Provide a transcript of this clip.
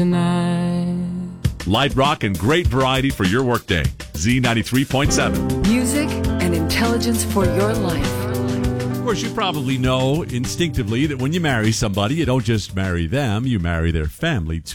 Light rock and great variety for your workday. Z93.7. Music and intelligence for your life. Of course, you probably know instinctively that when you marry somebody, you don't just marry them, you marry their family too.